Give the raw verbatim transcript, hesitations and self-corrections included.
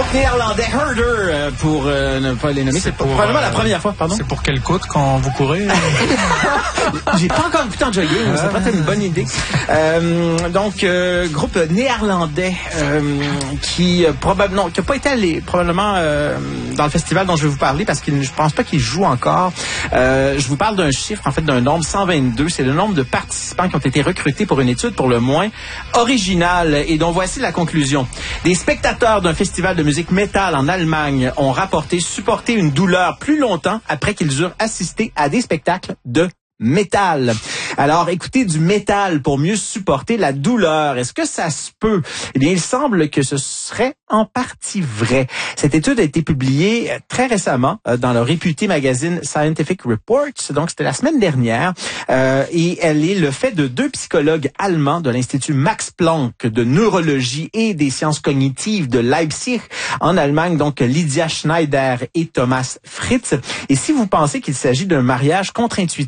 néerlandais Herder, pour euh, ne pas les nommer. C'est, c'est pour, probablement euh, la première fois, pardon. C'est pour quelle côte quand vous courez? J'ai pas encore écouté en jogging, mais ça pourrait être une bonne idée. Euh, donc, euh, groupe néerlandais euh, qui euh, probablement, qui a pas été allé probablement euh, dans le festival dont je vais vous parler parce que je pense pas qu'il joue encore. Euh, je vous parle d'un chiffre, en fait, d'un nombre cent vingt-deux. C'est le nombre de participants qui ont été recrutés pour une étude pour le moins originale et dont voici la conclusion. Des spectateurs d'un festival de musique métal en Allemagne ont rapporté supporter une douleur plus longtemps après qu'ils eurent assisté à des spectacles de métal. Alors, écoutez du métal pour mieux supporter la douleur. Est-ce que ça se peut? Eh bien, il semble que ce serait en partie vrai. Cette étude a été publiée très récemment dans le réputé magazine Scientific Reports. Donc, c'était la semaine dernière. Euh, et elle est le fait de deux psychologues allemands de l'Institut Max Planck de neurologie et des sciences cognitives de Leipzig en Allemagne. Donc, Lydia Schneider et Thomas Fritz. Et si vous pensez qu'il s'agit d'un mariage contre-intuitif